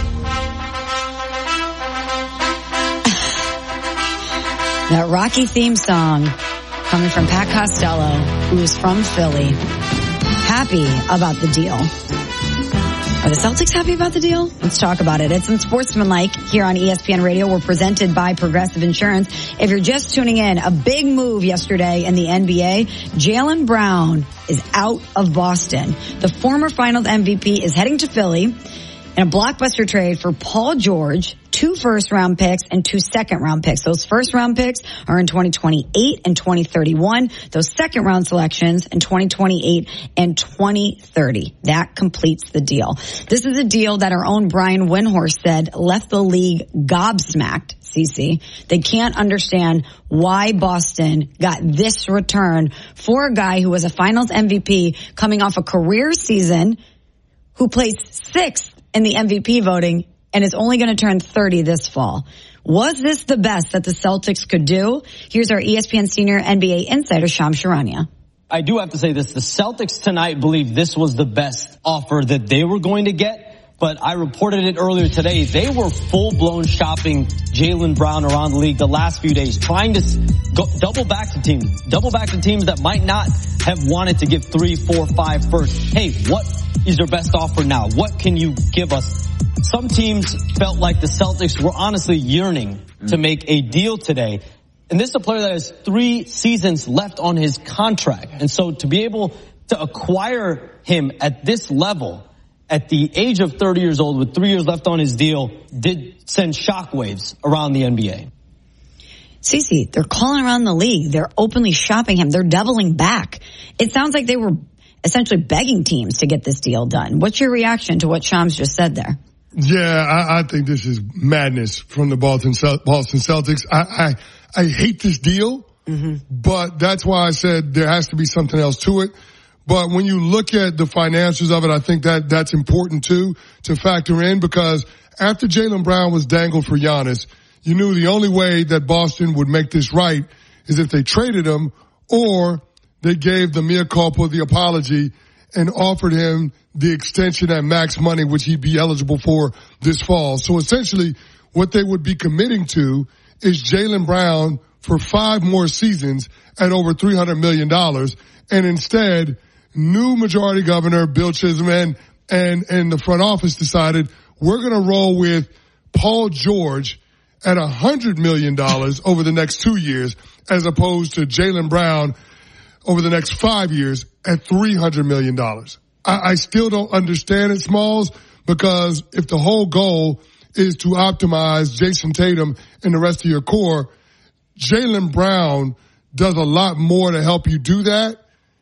That Rocky theme song coming from Pat Costello, who is from Philly, happy about the deal. Are the Celtics happy about the deal? Let's talk about it. It's Unsportsmanlike here on E S P N Radio. We're presented by Progressive Insurance. If you're just tuning in, a big move yesterday in the N B A. Jaylen Brown is out of Boston. The former Finals M V P is heading to Philly in a blockbuster trade for Paul George, two first-round picks and two second-round picks. Those first-round picks are in twenty twenty-eight and twenty thirty-one. Those second-round selections in twenty twenty-eight and twenty thirty. That completes the deal. This is a deal that our own Brian Windhorst said left the league gobsmacked, Cece. They can't understand why Boston got this return for a guy who was a Finals M V P coming off a career season, who placed sixth in the M V P voting and is only going to turn thirty this fall. Was this the best that the Celtics could do? Here's our E S P N senior N B A insider, Shams Charania. I do have to say this. The Celtics tonight believe this was the best offer that they were going to get, but I reported it earlier today. They were full-blown shopping Jaylen Brown around the league the last few days, trying to go, double back to teams, double back to teams that might not have wanted to give three, four, five first. Hey, what is your best offer now? What can you give us? Some teams felt like the Celtics were honestly yearning to make a deal today. And this is a player that has three seasons left on his contract. And so to be able to acquire him at this level, at the age of thirty years old with three years left on his deal, did send shockwaves around the N B A. Cece, they're calling around the league. They're openly shopping him. They're doubling back. It sounds like they were essentially begging teams to get this deal done. What's your reaction to what Shams just said there? Yeah, I, I think this is madness from the Boston Boston Celtics. I I, I hate this deal, mm-hmm. but that's why I said there has to be something else to it. But when you look at the financials of it, I think that that's important too to factor in, because after Jaylen Brown was dangled for Giannis, you knew the only way that Boston would make this right is if they traded him or they gave the mea culpa, the apology, and offered him the extension at max money, which he'd be eligible for this fall. So essentially what they would be committing to is Jaylen Brown for five more seasons at over three hundred million dollars. And instead, new majority governor Bill Chisholm and, and, and the front office decided we're going to roll with Paul George at one hundred million dollars over the next two years as opposed to Jaylen Brown over the next five years at three hundred million dollars. I, I still don't understand it, Smalls, because if the whole goal is to optimize Jason Tatum and the rest of your core, Jaylen Brown does a lot more to help you do that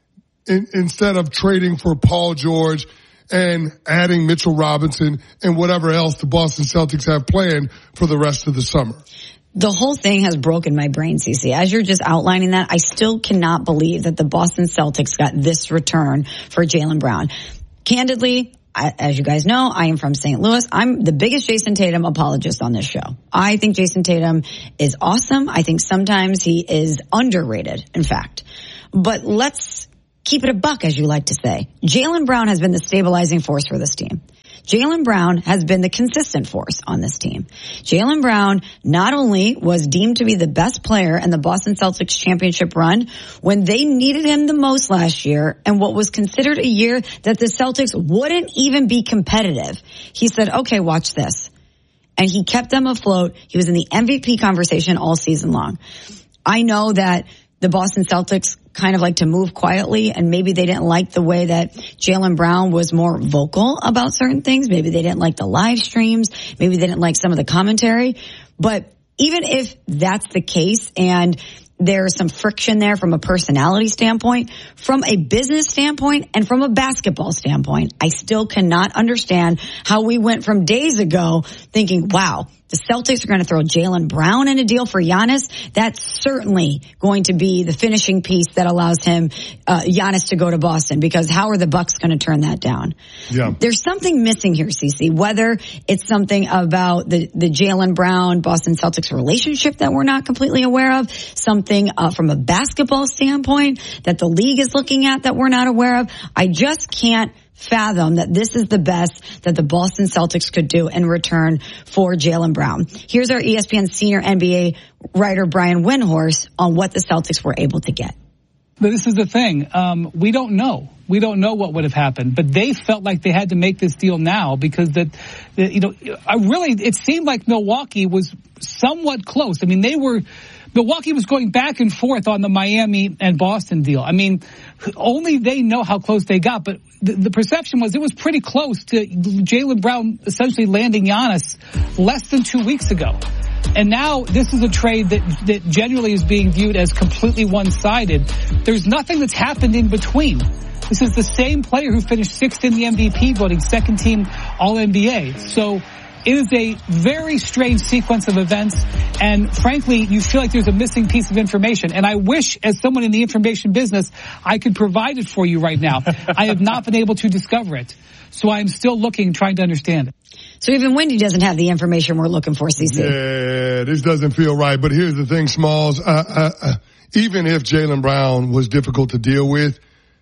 in, instead of trading for Paul George and adding Mitchell Robinson and whatever else the Boston Celtics have planned for the rest of the summer. The whole thing has broken my brain, Cece. As you're just outlining that, I still cannot believe that the Boston Celtics got this return for Jaylen Brown. Candidly, I, as you guys know, I am from Saint Louis. I'm the biggest Jason Tatum apologist on this show. I think Jason Tatum is awesome. I think sometimes he is underrated, in fact. But let's keep it a buck, as you like to say. Jaylen Brown has been the stabilizing force for this team. Jaylen Brown has been the consistent force on this team. Jaylen Brown not only was deemed to be the best player in the Boston Celtics championship run when they needed him the most last year and what was considered a year that the Celtics wouldn't even be competitive. He said, okay, watch this. And he kept them afloat. He was in the M V P conversation all season long. I know that the Boston Celtics kind of like to move quietly, and maybe they didn't like the way that Jaylen Brown was more vocal about certain things. Maybe they didn't like the live streams. Maybe they didn't like some of the commentary. But even if that's the case and there's some friction there from a personality standpoint, from a business standpoint, and from a basketball standpoint, I still cannot understand how we went from days ago thinking, wow, the Celtics are going to throw Jaylen Brown in a deal for Giannis. That's certainly going to be the finishing piece that allows him, uh, Giannis to go to Boston, because how are the Bucks going to turn that down? Yeah. There's something missing here, Cece, whether it's something about the, the Jaylen Brown Boston Celtics relationship that we're not completely aware of, something uh, from a basketball standpoint that the league is looking at that we're not aware of. I just can't fathom that this is the best that the Boston Celtics could do in return for Jaylen Brown. Here's our E S P N senior N B A writer Brian Windhorst on what the Celtics were able to get. But this is the thing. Um, we don't know. We don't know what would have happened, but they felt like they had to make this deal now because that, you know, I really, it seemed like Milwaukee was somewhat close. I mean, they were, Milwaukee was going back and forth on the Miami and Boston deal. I mean, only they know how close they got, but the, the perception was it was pretty close to Jaylen Brown essentially landing Giannis less than two weeks ago. And now this is a trade that, that generally is being viewed as completely one-sided. There's nothing that's happened in between. This is the same player who finished sixth in the M V P voting, second team All N B A. So it is a very strange sequence of events, and frankly, you feel like there's a missing piece of information. And I wish, as someone in the information business, I could provide it for you right now. I have not been able to discover it. So I'm still looking, trying to understand it. So even Wendy doesn't have the information we're looking for, C C. Yeah, this doesn't feel right. But here's the thing, Smalls. Uh, uh, uh, even if Jaylen Brown was difficult to deal with,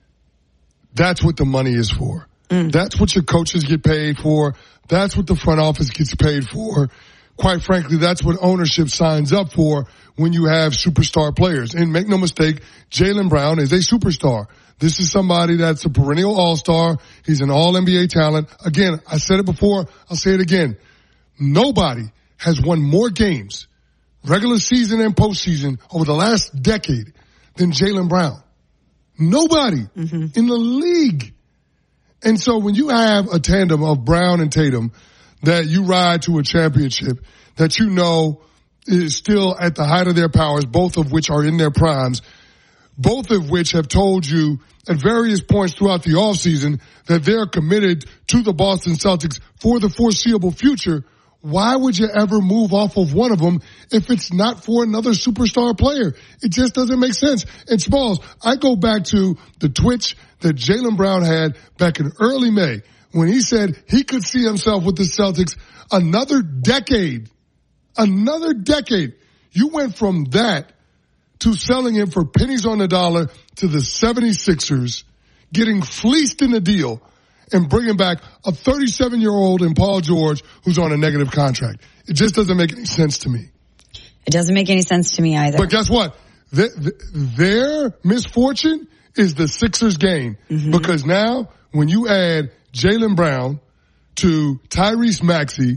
that's what the money is for. Mm. That's what your coaches get paid for. That's what the front office gets paid for. Quite frankly, that's what ownership signs up for when you have superstar players. And make no mistake, Jaylen Brown is a superstar. This is somebody that's a perennial all-star. He's an all N B A talent. Again, I said it before. I'll say it again. Nobody has won more games, regular season and postseason, over the last decade than Jaylen Brown. Nobody mm-hmm. in the league. And so when you have a tandem of Brown and Tatum that you ride to a championship that you know is still at the height of their powers, both of which are in their primes, both of which have told you at various points throughout the offseason that they're committed to the Boston Celtics for the foreseeable future, why would you ever move off of one of them if it's not for another superstar player? It just doesn't make sense. And Smalls, I go back to the twitch that Jaylen Brown had back in early May when he said he could see himself with the Celtics another decade. Another decade. You went from that to selling him for pennies on the dollar to the seventy-sixers, getting fleeced in the deal, and bringing back a thirty-seven-year-old in Paul George who's on a negative contract. It just doesn't make any sense to me. It doesn't make any sense to me either. But guess what? Their, their misfortune is the Sixers' gain. Mm-hmm. Because now, when you add Jaylen Brown to Tyrese Maxey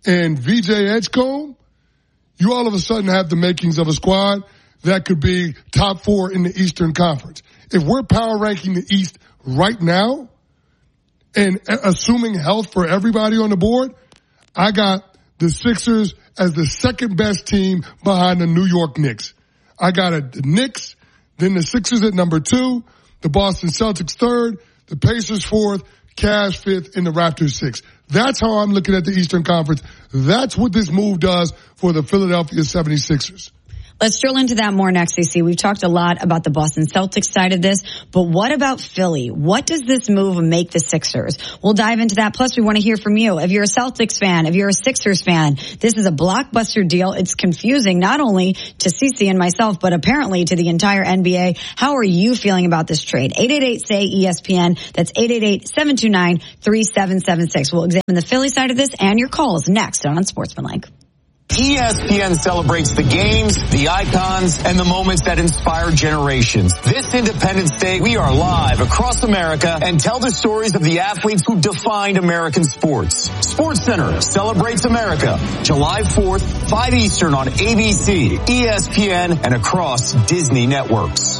and V J Edgecombe, you all of a sudden have the makings of a squad that could be top four in the Eastern Conference. If we're power ranking the East right now and assuming health for everybody on the board, I got the Sixers as the second best team behind the New York Knicks. I got a, the Knicks, then the Sixers at number two, the Boston Celtics third, the Pacers fourth, Cavs fifth, and the Raptors sixth. That's how I'm looking at the Eastern Conference. That's what this move does for the Philadelphia seventy-sixers. Let's drill into that more next, C C. We've talked a lot about the Boston Celtics side of this, but what about Philly? What does this move make the Sixers? We'll dive into that. Plus, we want to hear from you. If you're a Celtics fan, if you're a Sixers fan, this is a blockbuster deal. It's confusing not only to C C and myself, but apparently to the entire N B A. How are you feeling about this trade? eight eight eight, S A Y, E S P N. That's eight eight eight, seven two nine, three seven seven six. We'll examine the Philly side of this and your calls next on Sportsmanlike. E S P N celebrates the games, the icons, and the moments that inspire generations. This Independence Day, we are live across America and tell the stories of the athletes who defined American sports. SportsCenter celebrates America, July fourth, five Eastern on A B C, E S P N, and across Disney networks.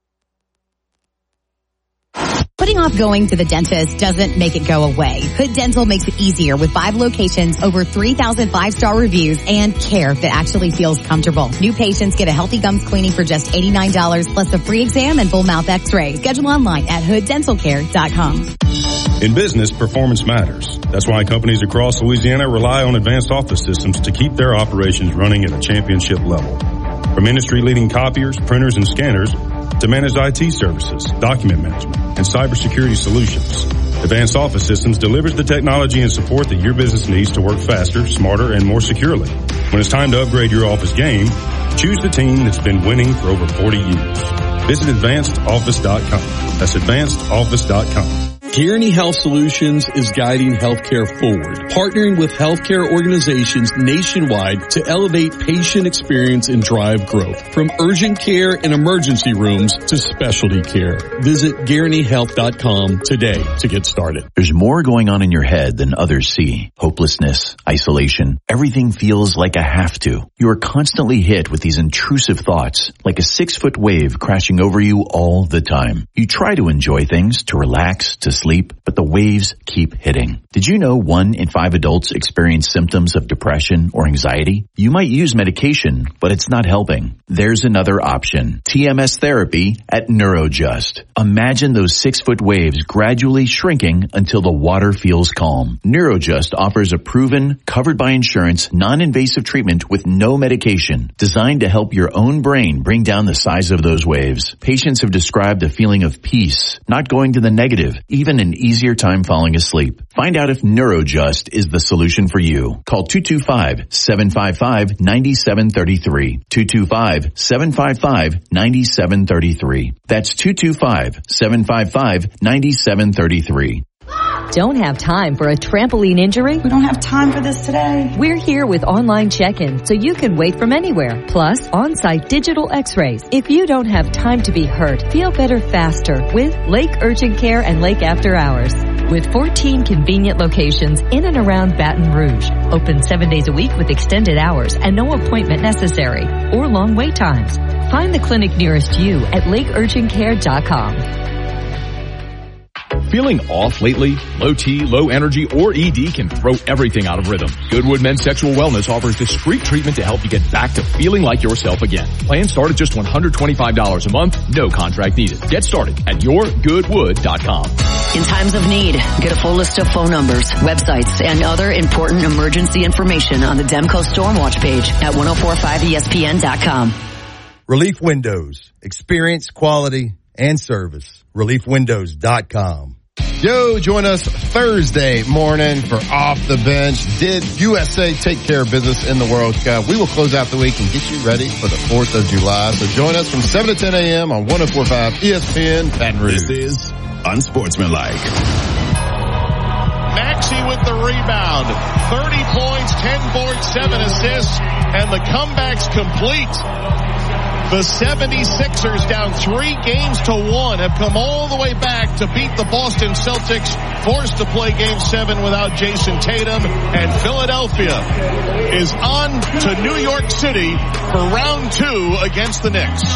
Putting off going to the dentist doesn't make it go away. Hood Dental makes it easier with five locations, over three thousand five-star reviews, and care that actually feels comfortable. New patients get a healthy gums cleaning for just eighty-nine dollars plus a free exam and full mouth x-ray. Schedule online at hood dental care dot com. In business, performance matters. That's why companies across Louisiana rely on advanced office systems to keep their operations running at a championship level. From industry-leading copiers, printers, and scanners, to managed I T services, document management, and cybersecurity solutions, Advanced Office Systems delivers the technology and support that your business needs to work faster, smarter, and more securely. When it's time to upgrade your office game, choose the team that's been winning for over forty years. Visit advanced office dot com. That's advanced office dot com. Guaranty Health Solutions is guiding healthcare forward, partnering with healthcare organizations nationwide to elevate patient experience and drive growth. From urgent care and emergency rooms to specialty care. Visit guaranty health dot com today to get started. There's more going on in your head than others see. Hopelessness, isolation, everything feels like a have to. You are constantly hit with these intrusive thoughts, like a six-foot wave crashing over you all the time. You try to enjoy things, to relax, to sleep, but the waves keep hitting. Did you know one in five adults experience symptoms of depression or anxiety? You might use medication, but it's not helping. There's another option. T M S therapy at Neurojust. Imagine those six-foot waves gradually shrinking until the water feels calm. Neurojust offers a proven, covered by insurance, non-invasive treatment with no medication, designed to help your own brain bring down the size of those waves. Patients have described a feeling of peace, not going to the negative, even an easier time falling asleep. Find out if Neurojust is the solution for you. Call two two five, seven five five, nine seven three three. two two five, seven five five, nine seven three three. That's two two five, seven five five, nine seven three three. Don't have time for a trampoline injury? We don't have time for this today. We're here with online check-in, so you can wait from anywhere. Plus, on-site digital x-rays. If you don't have time to be hurt, feel better faster with Lake Urgent Care and Lake After Hours. With fourteen convenient locations in and around Baton Rouge. Open seven days a week with extended hours and no appointment necessary or long wait times. Find the clinic nearest you at lake urgent care dot com. Feeling off lately? Low T, low energy, or E D can throw everything out of rhythm. Goodwood Men's Sexual Wellness offers discreet treatment to help you get back to feeling like yourself again. Plans start at just one hundred twenty-five dollars a month, no contract needed. Get started at your goodwood dot com. In times of need, get a full list of phone numbers, websites, and other important emergency information on the Demco Stormwatch page at ten forty-five E S P N dot com. Relief Windows. Experience, quality, and service. relief windows dot com. Yo, join us Thursday morning for Off the Bench. Did U S A take care of business in the World Cup? We will close out the week and get you ready for the fourth of July. So join us from seven to ten a.m. on ten forty-five E S P N Baton Rouge. This is Unsportsmanlike. Maxey with the rebound. thirty points, ten boards, seven assists, and the comeback's complete. The seventy-sixers, down three games to one, have come all the way back to beat the Boston Celtics, forced to play game seven without Jason Tatum, and Philadelphia is on to New York City for round two against the Knicks.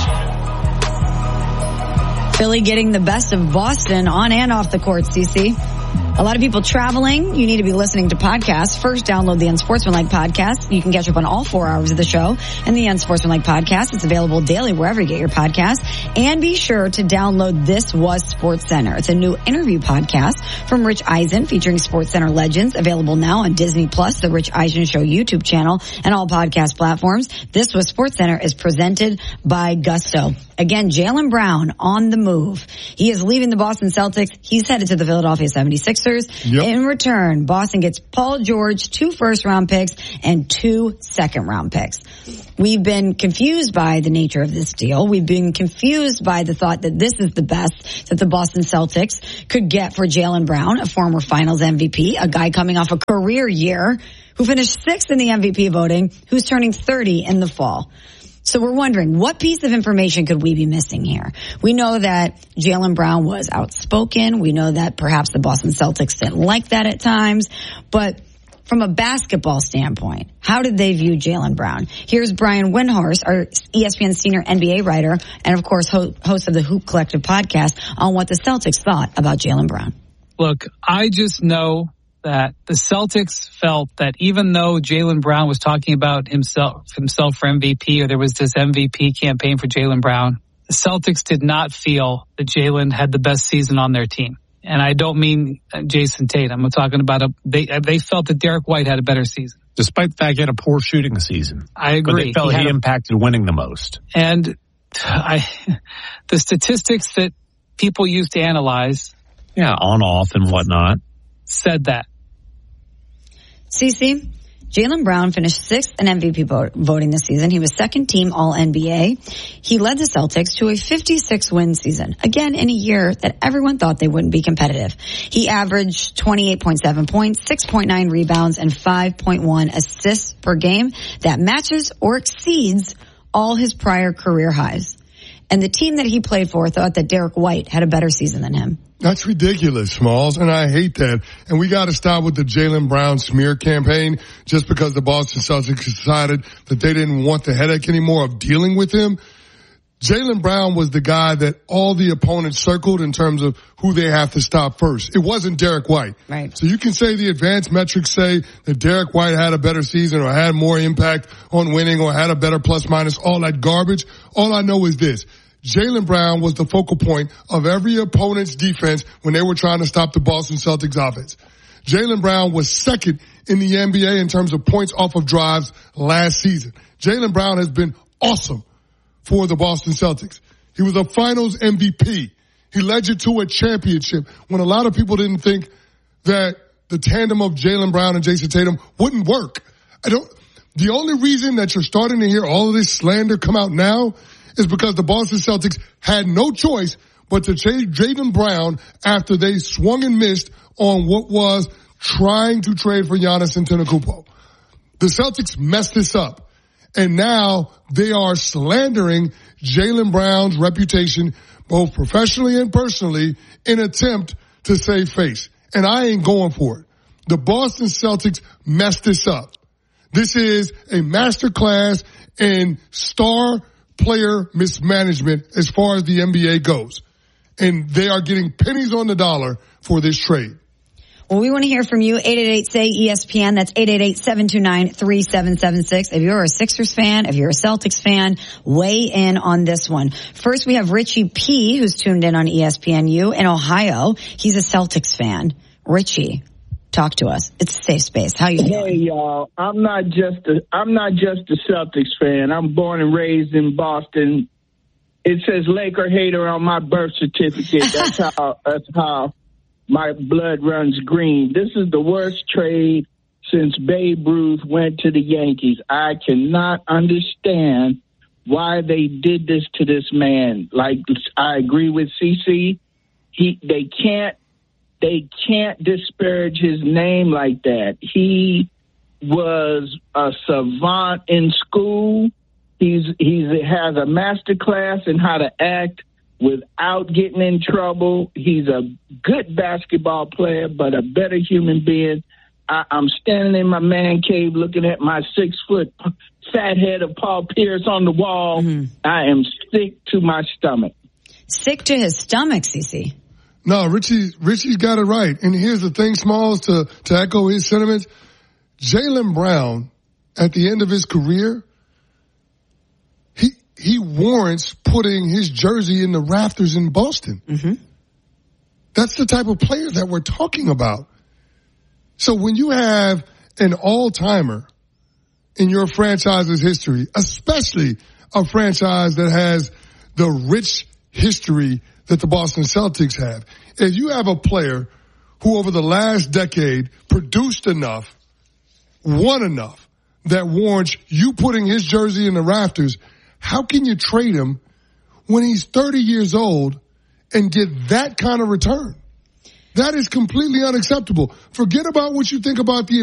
Philly getting the best of Boston on and off the court, Cece. A lot of people traveling. You need to be listening to podcasts. First, download the Unsportsmanlike podcast. You can catch up on all four hours of the show and the Unsportsmanlike podcast. It's available daily wherever you get your podcasts. And be sure to download This Was Sports Center. It's a new interview podcast from Rich Eisen featuring Sports Center legends, available now on Disney Plus, the Rich Eisen Show YouTube channel, and all podcast platforms. This Was Sports Center is presented by Gusto. Again, Jaylen Brown on the move. He is leaving the Boston Celtics. He's headed to the Philadelphia seventy-sixers. Yep. In return, Boston gets Paul George, two first-round picks, and two second-round picks. We've been confused by the nature of this deal. We've been confused by the thought that this is the best that the Boston Celtics could get for Jaylen Brown, a former Finals M V P, a guy coming off a career year who finished sixth in the M V P voting, who's turning thirty in the fall. So we're wondering, what piece of information could we be missing here? We know that Jaylen Brown was outspoken. We know that perhaps the Boston Celtics didn't like that at times. But from a basketball standpoint, how did they view Jaylen Brown? Here's Brian Windhorst, our E S P N senior N B A writer, and of course ho- host of the Hoop Collective podcast, on what the Celtics thought about Jaylen Brown. Look, I just know that the Celtics felt that even though Jaylen Brown was talking about himself himself for M V P, or there was this M V P campaign for Jaylen Brown, the Celtics did not feel that Jaylen had the best season on their team. And I don't mean Jason Tatum. I'm talking about a, they they felt that Derek White had a better season. Despite the fact he had a poor shooting season. I agree. But they felt he, he impacted a, winning the most. And I, the statistics that people use to analyze. Yeah, on, off, and whatnot. Said that. Cece, Jaylen Brown finished sixth in M V P voting this season. He was second team All N B A. He led the Celtics to a fifty-six win season, again in a year that everyone thought they wouldn't be competitive. He averaged twenty-eight point seven points, six point nine rebounds, and five point one assists per game. That matches or exceeds all his prior career highs. And the team that he played for thought that Derek White had a better season than him. That's ridiculous, Smalls, and I hate that. And we got to stop with the Jaylen Brown smear campaign just because the Boston Celtics decided that they didn't want the headache anymore of dealing with him. Jaylen Brown was the guy that all the opponents circled in terms of who they have to stop first. It wasn't Derek White. Right. So you can say the advanced metrics say that Derek White had a better season or had more impact on winning or had a better plus minus, all that garbage. All I know is this. Jaylen Brown was the focal point of every opponent's defense when they were trying to stop the Boston Celtics offense. Jaylen Brown was second in the N B A in terms of points off of drives last season. Jaylen Brown has been awesome for the Boston Celtics. He was a finals M V P. He led you to a championship when a lot of people didn't think that the tandem of Jaylen Brown and Jason Tatum wouldn't work. I don't, the only reason that you're starting to hear all of this slander come out now is because the Boston Celtics had no choice but to trade Jaylen Brown after they swung and missed on what was trying to trade for Giannis Antetokounmpo. The Celtics messed this up, and now they are slandering Jaylen Brown's reputation both professionally and personally in an attempt to save face. And I ain't going for it. The Boston Celtics messed this up. This is a masterclass in star player mismanagement as far as the N B A goes. And they are getting pennies on the dollar for this trade. Well, we want to hear from you. eight eight eight, S A Y, E S P N. That's eight eight eight, seven two nine, three seven seven six. If you're a Sixers fan, if you're a Celtics fan, weigh in on this one. First, we have Richie P., who's tuned in on E S P N U in Ohio. He's a Celtics fan. Richie, talk to us. It's a safe space. How you feeling? Hey, y'all. I'm not just a, I'm not just a Celtics fan. I'm born and raised in Boston. It says Laker hater on my birth certificate. That's how, that's how my blood runs green. This is the worst trade since Babe Ruth went to the Yankees. I cannot understand why they did this to this man. Like, I agree with CeCe. He, they can't, They can't disparage his name like that. He was a savant in school. He He's he's has a master class in how to act without getting in trouble. He's a good basketball player, but a better human being. I, I'm standing in my man cave looking at my six-foot fat head of Paul Pierce on the wall. Mm-hmm. I am sick to my stomach. Sick to his stomach, Cece. No, Richie, Richie's got it right. And here's the thing, Smalls, to, to echo his sentiments. Jaylen Brown, at the end of his career, he he warrants putting his jersey in the rafters in Boston. Mm-hmm. That's the type of player that we're talking about. So when you have an all-timer in your franchise's history, especially a franchise that has the rich history that the Boston Celtics have, if you have a player who over the last decade produced enough, won enough, that warrants you putting his jersey in the rafters, how can you trade him when he's thirty years old and get that kind of return? That is completely unacceptable. Forget about what you think about the